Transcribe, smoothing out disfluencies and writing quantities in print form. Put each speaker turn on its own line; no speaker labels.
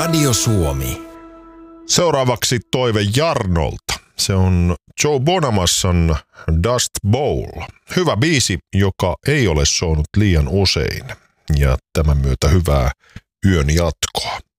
Radio Suomi.
Seuraavaksi toive Jarnolta. Se on Joe Bonamassan Dust Bowl. Hyvä biisi, joka ei ole soinut liian usein. Ja tämän myötä hyvää yön jatkoa.